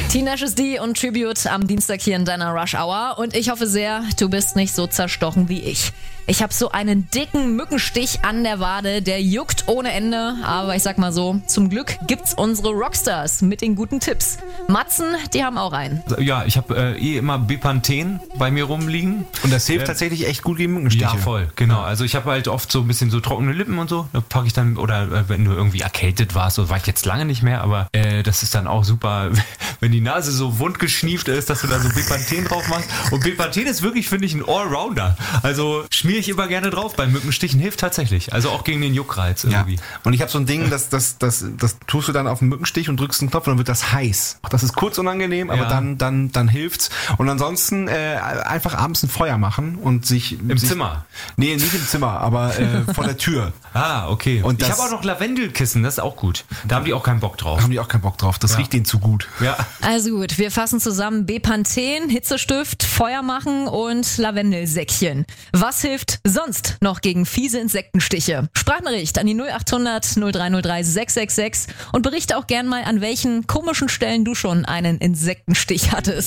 Tenacious D und Tribute am Dienstag hier in deiner Rush Hour. Und ich hoffe sehr, du bist nicht so zerstochen wie ich. Ich habe so einen dicken Mückenstich an der Wade, der juckt ohne Ende. Aber ich sag mal so, zum Glück gibt's unsere Rockstars mit den guten Tipps. Matzen, die haben auch einen. Ja, ich habe immer Bepanthen bei mir rumliegen. Und das hilft tatsächlich echt gut gegen Mückenstiche. Ja, voll, genau. Also ich habe halt oft so ein bisschen so trockene Lippen und so. Da packe ich dann, oder wenn du irgendwie erkältet warst, so war ich jetzt lange nicht mehr, aber das ist dann auch super, wenn die Nase so wundgeschnieft ist, dass du da so Bepanthen drauf machst. Und Bepanthen ist wirklich, finde ich, ein Allrounder. Also schmiere ich immer gerne drauf. Bei Mückenstichen hilft tatsächlich. Also auch gegen den Juckreiz irgendwie. Ja. Und ich habe so ein Ding, das tust du dann auf den Mückenstich und drückst einen Knopf und dann wird das heiß. Das ist kurz unangenehm, aber dann hilft's. Und ansonsten einfach abends ein Feuer machen und sich... Im Zimmer? Nee, nicht im Zimmer, aber vor der Tür. Ah, okay. Und ich habe auch noch Lavendelkissen, das ist auch gut. Da haben die auch keinen Bock drauf. Das riecht denen zu gut. Ja. Also gut, wir fassen zusammen: Bepanthen, Hitzestift, Feuer machen und Lavendelsäckchen. Was hilft sonst noch gegen fiese Insektenstiche? Sprachnachricht an die 0800 0303 666 und berichte auch gern mal, an welchen komischen Stellen du schon einen Insektenstich hattest.